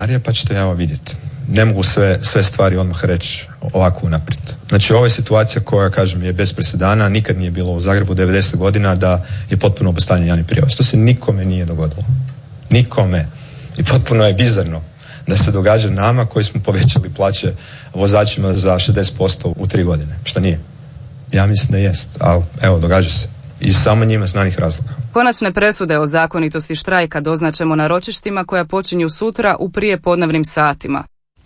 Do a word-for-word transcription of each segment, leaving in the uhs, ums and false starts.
scenarija pa ćete evo vidjeti. Ne mogu sve, sve stvari odmah reći ovako unaprijed. Znači ovo je situacija koja, kažem, je bez presedana, nikad nije bilo u Zagrebu devedeset godina da je potpuno obustavljen javni prijevoz. To se nikome nije dogodilo. Nikome. I potpuno je bizarno da se događa nama koji smo povećali plaće vozačima za šezdeset posto u tri godine. Šta nije? Ja mislim da jest, ali evo, događa se. Iz samo njima znanih razloga. Konačne presude o zakonitosti štrajka doznačemo na ročištima koja počinju sutra u prijepodnevnim satima.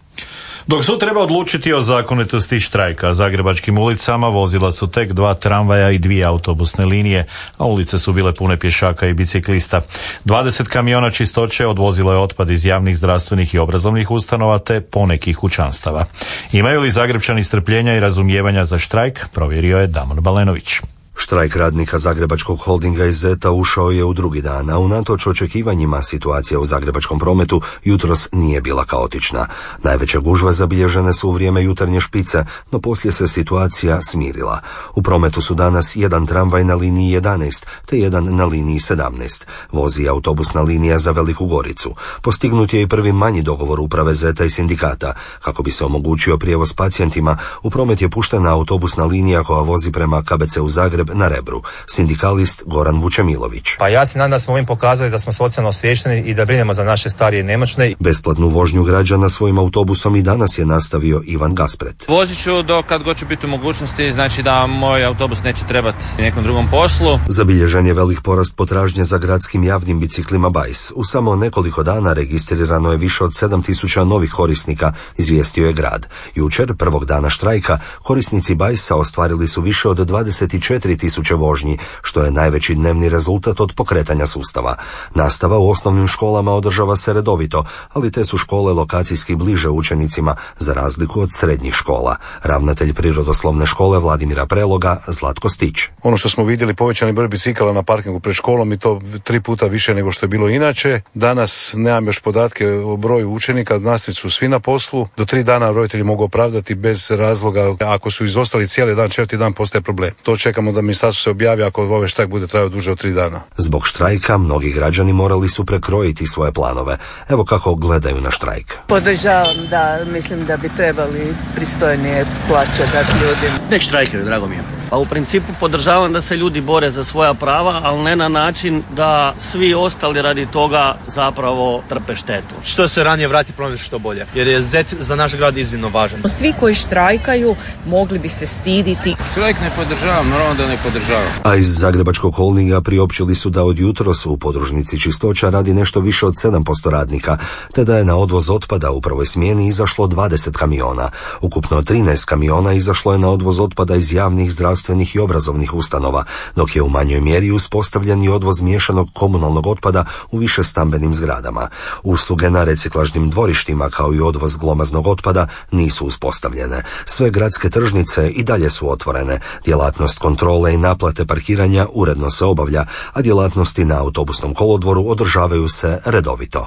Dok sud treba odlučiti o zakonitosti štrajka, zagrebačkim ulicama vozila su tek dva tramvaja i dvije autobusne linije, a ulice su bile pune pješaka i biciklista. dvadeset kamiona čistoće odvozilo je otpad iz javnih zdravstvenih i obrazovnih ustanova te ponekih kućanstava. Imaju li Zagrebčani strpljenja i razumijevanja za štrajk, provjerio je Damon Balenović. Štrajk radnika Zagrebačkog holdinga iz Zeta ušao je u drugi dan, a unatoč očekivanjima situacija u zagrebačkom prometu jutros nije bila kaotična. Najveće gužve zabilježene su u vrijeme jutarnje špice, no poslije se situacija smirila. U prometu su danas jedan tramvaj na liniji jedanaest, te jedan na liniji sedamnaest. Vozi autobusna linija za Veliku Goricu. Postignut je i prvi manji dogovor uprave Zeta i sindikata. Kako bi se omogućio prijevoz pacijentima, u promet je puštena autobusna linija koja vozi prema K B C-u Zagreb na Rebru. Sindikalist Goran Vučemilović. Pa ja se nadam da smo ovim pokazali da smo socijalno osviješteni i da brinemo za naše starije i nemoćne. Besplatnu vožnju građana svojim autobusom i danas je nastavio Ivan Gaspret. Vozit ću do kad god ću biti u mogućnosti, znači da moj autobus neće trebati nekom drugom poslu. Zabilježen je velik porast potražnje za gradskim javnim biciklima Bajs. U samo nekoliko dana registrirano je više od sedam tisuća novih korisnika, izvijestio je grad. Jučer, prvog dana štrajka, korisnici Bajsa ostvarili su više od dvadeset četiri tisuće vožnji, što je najveći dnevni rezultat od pokretanja sustava. Nastava u osnovnim školama održava se redovito, ali te su škole lokacijski bliže učenicima, za razliku od srednjih škola. Ravnatelj prirodoslovne škole Vladimira Preloga, Zlatko Stić. Ono što smo vidjeli, povećani broj bicikala na parkingu pred školom i to tri puta više nego što je bilo inače. Danas nemam još podatke o broju učenika, nastavnici su svi na poslu. Do tri dana roditelji mogu opravdati bez razloga. Ako su izostali cijeli dan, četvrti dan postaje problem. To čekamo da ministarstvo se objavi ako ovaj štrajk bude trajao duže od tri dana. Zbog štrajka mnogi građani morali su prekrojiti svoje planove. Evo kako gledaju na štrajk. Podržavam, da, mislim da bi trebali pristojnije plaće dati ljudima. Nek štrajkaju, drago mi je. Pa u principu podržavam da se ljudi bore za svoja prava, ali ne na način da svi ostali radi toga zapravo trpe štetu. Što se ranije vrati promet što bolje, jer je Zet za naš grad iznimno važan. Svi koji štrajkaju mogli bi se stiditi. Štrajk ne podržavam, naravno da ne podržavam. A iz Zagrebačkog holdinga priopćili su da od jutros u podružnici čistoća radi nešto više od sedam posto radnika, te da je na odvoz otpada u prvoj smjeni izašlo dvadeset kamiona. Ukupno trinaest kamiona izašlo je na odvoz otpada iz javnih zdravstvenih i obrazovnih ustanova, dok je u manjoj mjeri uspostavljen i odvoz miješanog komunalnog otpada u više stambenim zgradama. Usluge na reciklažnim dvorištima kao i odvoz glomaznog otpada nisu uspostavljene. Sve gradske tržnice i dalje su otvorene. Djelatnost kontrole i naplate parkiranja uredno se obavlja, a djelatnosti na autobusnom kolodvoru održavaju se redovito.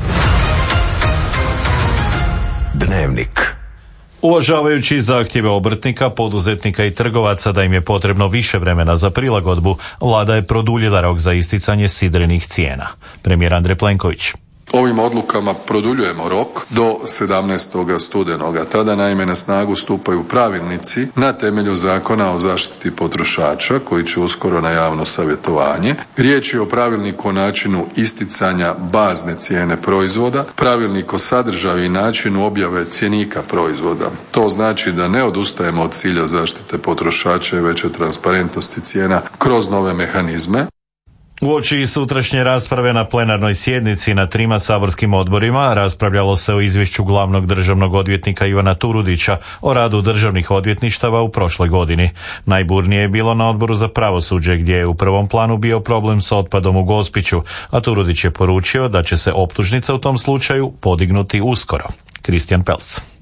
Dnevnik. Uvažavajući zahtjeve obrtnika, poduzetnika i trgovaca da im je potrebno više vremena za prilagodbu, vlada je produljila rok za isticanje sidrenih cijena. Premijer Andrej Plenković. Ovim odlukama produljujemo rok do sedamnaestog studenoga. Tada naime na snagu stupaju pravilnici na temelju Zakona o zaštiti potrošača koji će uskoro na javno savjetovanje. Riječ je o pravilniku o načinu isticanja bazne cijene proizvoda, pravilnik o sadržaju i načinu objave cjenika proizvoda. To znači da ne odustajemo od cilja zaštite potrošača i veće transparentnosti cijena kroz nove mehanizme. Uoči sutrašnje rasprave na plenarnoj sjednici na trima saborskim odborima raspravljalo se o izvješću glavnog državnog odvjetnika Ivana Turudića o radu državnih odvjetništava u prošloj godini. Najburnije je bilo na odboru za pravosuđe gdje je u prvom planu bio problem s otpadom u Gospiću, a Turudić je poručio da će se optužnica u tom slučaju podignuti uskoro. Kristijan Pelc.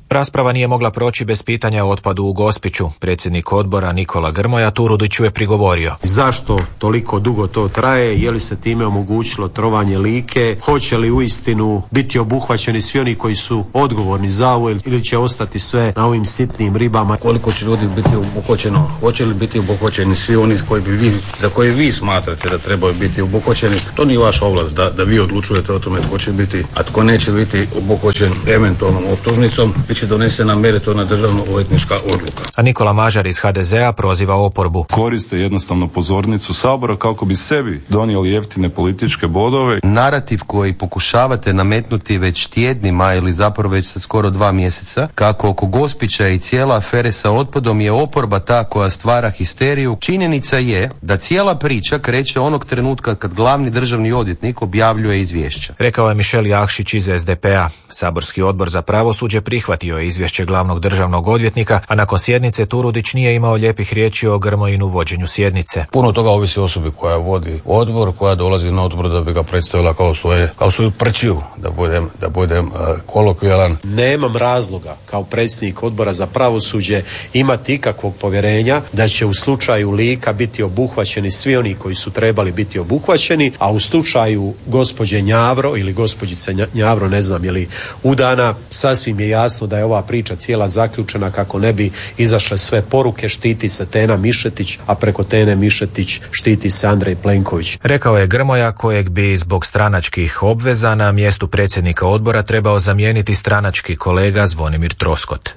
Rasprava nije mogla proći bez pitanja o otpadu u Gospiću. Predsjednik odbora Nikola Grmoja Turudiću je prigovorio. Zašto toliko dugo to traje? Je li se time omogućilo trovanje Like? Hoće li uistinu biti obuhvaćeni svi oni koji su odgovorni za ovo ili će ostati sve na ovim sitnim ribama? Koliko će ljudi biti obuhvaćeno? Hoće li biti obuhvaćeni svi oni koji bi vi, za koje vi smatrate da trebaju biti obuhvaćeni? To nije vaša ovlast da, da vi odlučujete o tome tko će biti, a tko neće biti obuhvaćen eventualnom optužnicom. Biće donesena meritorna državno-odvjetnička odluka. A Nikola Mažar iz ha de zea proziva oporbu. Koriste jednostavno pozornicu Sabora kako bi sebi donijeli jeftine političke bodove. Narativ koji pokušavate nametnuti već tjednima ili zapravo već sa skoro dva mjeseca, kako oko Gospića i cijela afere sa otpadom je oporba ta koja stvara histeriju. Činjenica je da cijela priča kreće onog trenutka kad glavni državni odvjetnik objavljuje izvješća. Rekao je Mišel Jakšić iz es de pe a. Saborski odbor za pravosuđe prihvatio je izvješće glavnog državnog odvjetnika, a nakon sjednice Turudić nije imao lijepih riječi o Grmojinu vođenju sjednice. Puno toga ovisi o osobi koja vodi odbor, koja dolazi na odbor da bi ga predstavila kao svoje, kao svoju prčiju, da budem, da budem uh, kolokvijalan. Nemam razloga kao predsjednik odbora za pravosuđe imati ikakvog povjerenja da će u slučaju Lika biti obuhvaćeni svi oni koji su trebali biti obuhvaćeni, a u slučaju gospođe Njavro ili gospođice Njavro, ne znam je li udana, sasvim je jasno da je ova priča cijela zaključena kako ne bi izašle sve poruke. Štiti se Tena Mišetić, a preko Tene Mišetić štiti se Andrej Plenković. Rekao je Grmoja, kojeg bi zbog stranačkih obveza na mjestu predsjednika odbora trebao zamijeniti stranački kolega Zvonimir Troskot.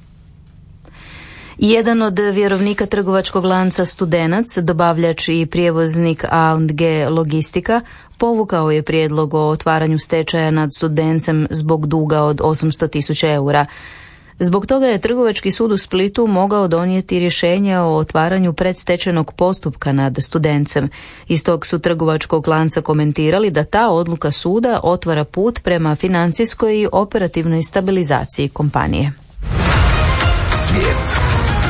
Jedan od vjerovnika trgovačkog lanca Studenac, dobavljač i prijevoznik A and G Logistika, povukao je prijedlog o otvaranju stečaja nad Studencem zbog duga od osamsto tisuća eura. Zbog toga je Trgovački sud u Splitu mogao donijeti rješenje o otvaranju predstečajnog postupka nad Studencem. Iz tog su trgovačkog lanca komentirali da ta odluka suda otvara put prema financijskoj i operativnoj stabilizaciji kompanije. Svijet.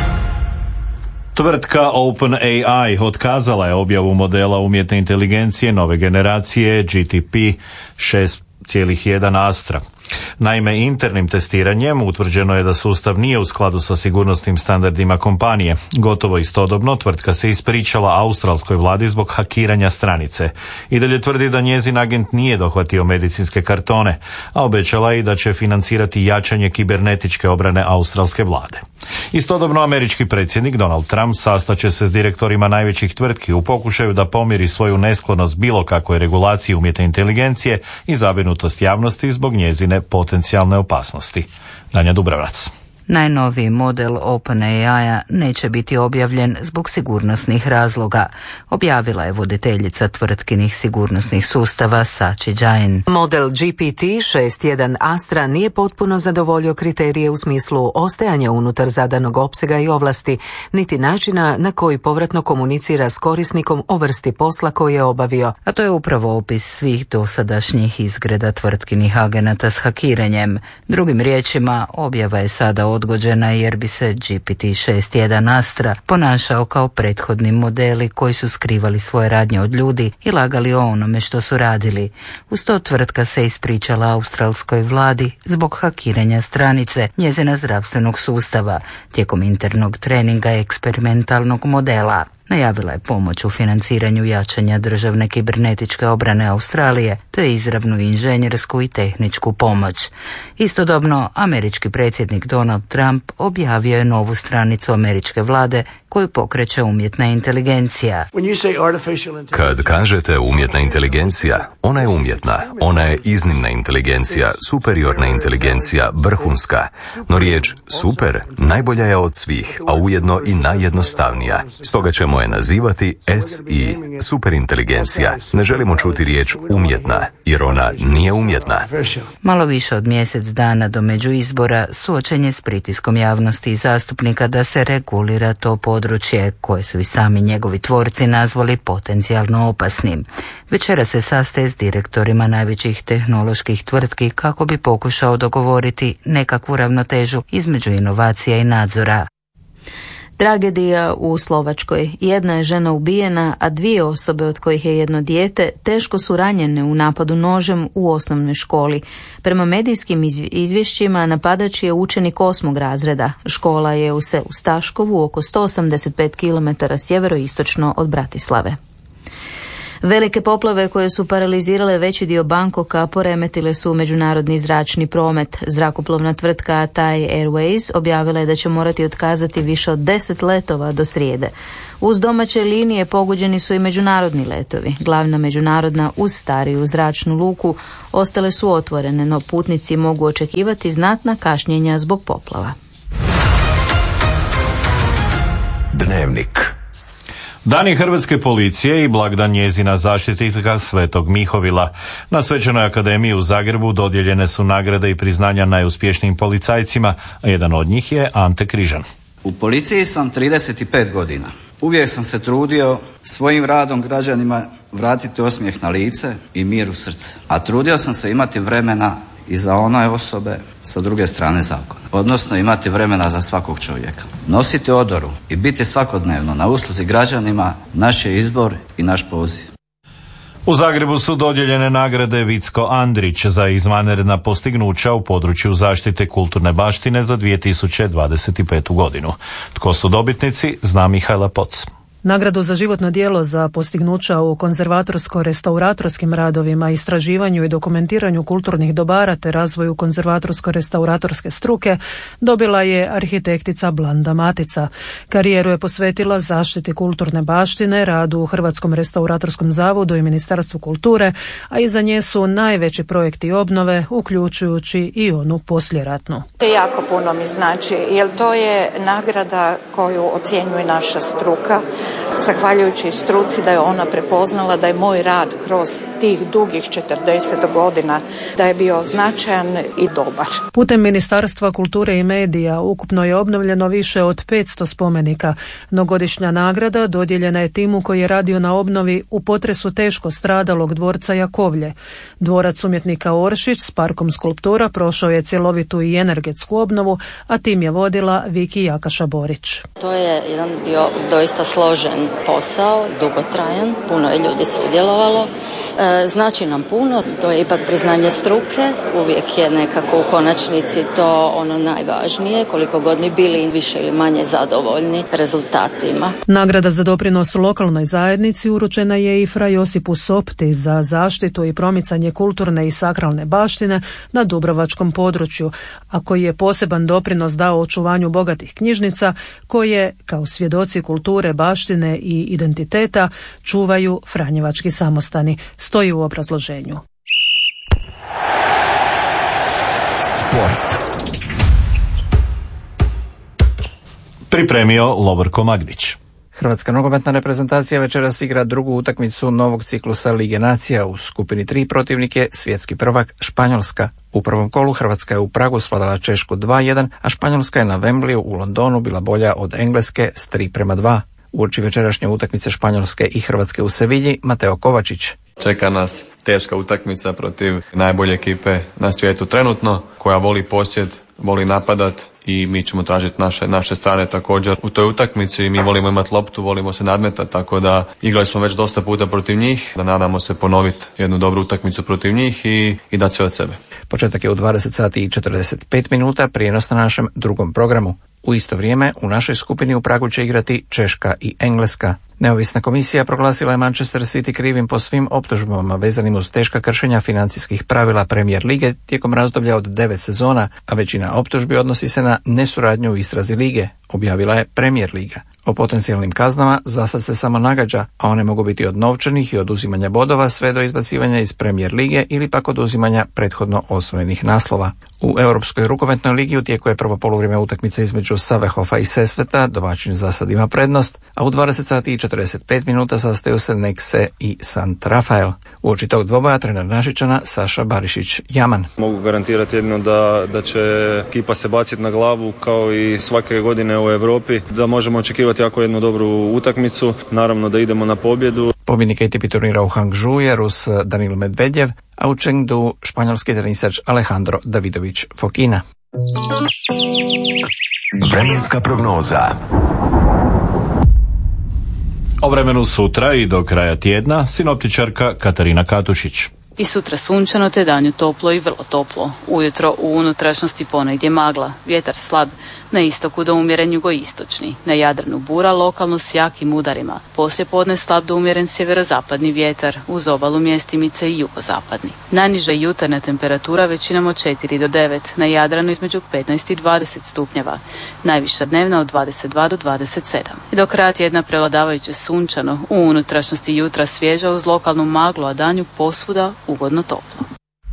Tvrtka OpenAI otkazala je objavu modela umjetne inteligencije nove generacije G T P šest zarez jedan Astra. Naime, internim testiranjem utvrđeno je da sustav nije u skladu sa sigurnosnim standardima kompanije. Gotovo istodobno tvrtka se ispričala australskoj vladi zbog hakiranja stranice. I dalje tvrdi da njezin agent nije dohvatio medicinske kartone, a obećala je i da će financirati jačanje kibernetičke obrane australske vlade. Istodobno američki predsjednik Donald Trump sastaće se s direktorima najvećih tvrtki u pokušaju da pomiri svoju nesklonost bilo kakvoj regulaciji umjetne inteligencije i zabrinutost javnosti zbog njezine potencijalne opasnosti. Danja Dubravrac. Najnoviji model OpenAI-a neće biti objavljen zbog sigurnosnih razloga, objavila je voditeljica tvrtkinih sigurnosnih sustava Sachi Jain. Model G P T šest zarez jedan Astra nije potpuno zadovoljio kriterije u smislu ostajanja unutar zadanog opsega i ovlasti, niti načina na koji povratno komunicira s korisnikom o vrsti posla koji je obavio. A to je upravo opis svih dosadašnjih izgreda tvrtkinih agenata s hakiranjem. Drugim riječima, objava je sada odgođena jer bi se G P T šest zarez jedan Astra ponašao kao prethodni modeli koji su skrivali svoje radnje od ljudi i lagali o onome što su radili. Uz to tvrtka se ispričala australskoj vladi zbog hakiranja stranice njezina zdravstvenog sustava tijekom internog treninga eksperimentalnog modela. Najavila je pomoć u financiranju jačanja državne kibernetičke obrane Australije, te izravnu inženjersku i tehničku pomoć. Istodobno, američki predsjednik Donald Trump objavio je novu stranicu američke vlade koju pokreće umjetna inteligencija. Kad kažete umjetna inteligencija, ona je umjetna, ona je iznimna inteligencija, superiorna inteligencija, vrhunska. No riječ super najbolja je od svih, a ujedno i najjednostavnija. Stoga ćemo je nazivati S I, superinteligencija. Ne želimo čuti riječ umjetna, jer ona nije umjetna. Malo više od mjesec dana do među izbora suočen je s pritiskom javnosti i zastupnika da se regulira to područje koje su i sami njegovi tvorci nazvali potencijalno opasnim. Večera se sastaje s direktorima najvećih tehnoloških tvrtki kako bi pokušao dogovoriti nekakvu ravnotežu između inovacija i nadzora. Tragedija u Slovačkoj. Jedna je žena ubijena, a dvije osobe, od kojih je jedno dijete, teško su ranjene u napadu nožem u osnovnoj školi. Prema medijskim izvješćima napadač je učenik osmog razreda. Škola je u selu Staškovu, oko sto osamdeset pet kilometara sjeveroistočno od Bratislave. Velike poplave koje su paralizirale veći dio Bangkoka poremetile su međunarodni zračni promet. Zrakoplovna tvrtka Thai Airways objavila je da će morati otkazati više od deset letova do srijede. Uz domaće linije pogođeni su i međunarodni letovi. Glavna međunarodna uz stariju zračnu luku ostale su otvorene, no putnici mogu očekivati znatna kašnjenja zbog poplava. Dnevnik. Dani hrvatske policije i blagdan njezina zaštitnika Svetog Mihovila. Na Svečanoj akademiji u Zagrebu dodijeljene su nagrade i priznanja najuspješnijim policajcima, a jedan od njih je Ante Križan. U policiji sam trideset pet godina. Uvijek sam se trudio svojim radom građanima vratiti osmijeh na lice i mir u srce. A trudio sam se imati vremena i za one osobe sa druge strane zakona. Odnosno imati vremena za svakog čovjeka. Nositi odoru i biti svakodnevno na usluzi građanima naš je izbor i naš poziv. U Zagrebu su dodijeljene nagrade Vicko Andrić za izvanredna postignuća u području zaštite kulturne baštine za dvije tisuće dvadeset petu godinu. Tko su dobitnici, zna Mihajla Poc. Nagradu za životno djelo za postignuća u konzervatorsko-restauratorskim radovima, istraživanju i dokumentiranju kulturnih dobara te razvoju konzervatorsko-restauratorske struke dobila je arhitektica Blanda Matica. Karijeru je posvetila zaštiti kulturne baštine, radu u Hrvatskom restauratorskom zavodu i Ministarstvu kulture, a iza nje su najveći projekti obnove, uključujući i onu poslijeratnu. Jako puno mi znači, jer to je nagrada koju ocjenjuje naša struka. Zahvaljujući struci da je ona prepoznala da je moj rad kroz tih dugih četrdeset godina da je bio značajan i dobar. Putem Ministarstva kulture i medija ukupno je obnovljeno više od petsto spomenika, no godišnja nagrada dodijeljena je timu koji je radio na obnovi u potresu teško stradalog dvorca Jakovlje. Dvorac umjetnika Oršić s parkom skulptura prošao je cjelovitu i energetsku obnovu, a tim je vodila Viki Jakaša Borić. To je jedan bio doista složen posao, dugotrajan, puno je ljudi sudjelovalo. E, znači nam puno, to je ipak priznanje struke, uvijek je nekako u konačnici to ono najvažnije, koliko god mi bili više ili manje zadovoljni rezultatima. Nagrada za doprinos lokalnoj zajednici uručena je i fra Josipu Sopti za zaštitu i promicanje kulturne i sakralne baštine na dubrovačkom području, a koji je poseban doprinos dao očuvanju bogatih knjižnica koje, kao svjedoci kulture, baštine i identiteta, čuvaju Franjevački samostani. Stoji u obrazloženju. Sport. Pripremio Lovorko Magdić. Hrvatska nogometna reprezentacija večeras igra drugu utakmicu novog ciklusa Lige nacija. U skupini tri protivnik je svjetski prvak Španjolska. U prvom kolu Hrvatska je u Pragu svladala Češku dva jedan, a Španjolska je na Wembleyu u Londonu bila bolja od Engleske s tri prema dva. Uoči večerašnje utakmice Španjolske i Hrvatske u Sevilji, Mateo Kovačić. Čeka nas teška utakmica protiv najbolje ekipe na svijetu trenutno, koja voli posjed, voli napadat i mi ćemo tražiti naše, naše strane također u toj utakmici. Mi volimo imati loptu, volimo se nadmetati, tako da igrali smo već dosta puta protiv njih, da nadamo se ponoviti jednu dobru utakmicu protiv njih i, i dati sve od sebe. Početak je u dvadeset sati i četrdeset pet minuta, prijenos na našem drugom programu. U isto vrijeme u našoj skupini u Pragu će igrati Češka i Engleska. Neovisna komisija proglasila je Manchester City krivim po svim optužbama vezanim uz teška kršenja financijskih pravila Premier lige tijekom razdoblja od devet sezona, a većina optužbi odnosi se na nesuradnju u istrazi lige, objavila je Premier liga. O potencijalnim kaznama zasad se samo nagađa, a one mogu biti od novčanih i oduzimanja bodova sve do izbacivanja iz Premier lige ili pak oduzimanja prethodno osvojenih naslova. U Europskoj rukometnoj ligi u tijeku je prvo poluvrijeme utakmice između Savehofa i Sesveta, domaćin zasad ima prednost, a u dvadeset sati i četrdeset pet minuta sastaju se Nexe i Sant Rafael. Uoči tog dvoboja trener Našičana Saša Barišić-Jaman. Mogu garantirati jedno da, da će ekipa se baciti na glavu kao i svake godine u Europi, da možemo očekivati jako jednu dobru utakmicu, naravno da idemo na pobjedu. Pobjednik A T P turnira u Hangzhou je Rus Danil Medvedjev, a u Chengdu španjolski tenisač Alejandro Davidović Fokina. Vremenska prognoza. O vremenu sutra i do kraja tjedna sinoptičarka Katarina Katušić. I sutra sunčano te danju toplo i vrlo toplo. Ujutro u unutrašnjosti ponegdje magla, vjetar slab, na istoku do umjeren jugoistočni, na Jadranu bura lokalno s jakim udarima. Poslije podne slab do umjeren sjeverozapadni vjetar, uz obalu mjestimice i jugozapadni. Najniža jutarnja temperatura većinom od četiri do devet, na Jadranu između petnaest i dvadeset stupnjeva, najviša dnevna od dvadeset dva do dvadeset sedam. I do kraja tjedna prevladavajuće sunčano, u unutrašnjosti jutra svježa uz lokalnu maglu, a danju posvuda ugodno toplo.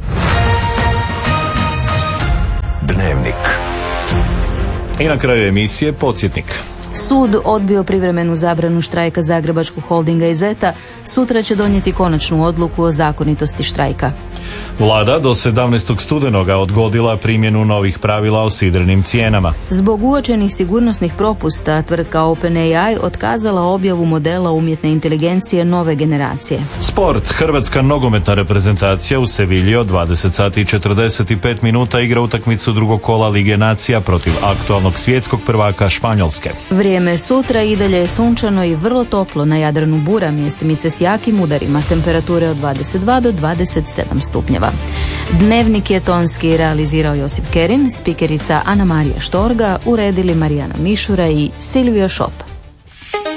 Dnevnik. I na kraju emisije podsjetnik. Sud odbio privremenu zabranu štrajka Zagrebačkog holdinga i Zeta, sutra će donijeti konačnu odluku o zakonitosti štrajka. Vlada do sedamnaestog studenoga odgodila primjenu novih pravila o sidrenim cijenama. Zbog uočenih sigurnosnih propusta, tvrtka OpenAI otkazala objavu modela umjetne inteligencije nove generacije. Sport. Hrvatska nogometna reprezentacija u Sevilji od dvadeset sati i četrdeset pet minuta igra utakmicu drugog kola Lige nacija protiv aktualnog svjetskog prvaka Španjolske. Vrijeme sutra i dalje je sunčano i vrlo toplo, na Jadranu bura, mjestimice s jakim udarima, temperature od dvadeset dva do dvadeset sedam stupnjeva. Dnevnik je tonski realizirao Josip Kerin, spikerica Ana Marija Štorga, uredili Marijana Mišura i Silvio Šop.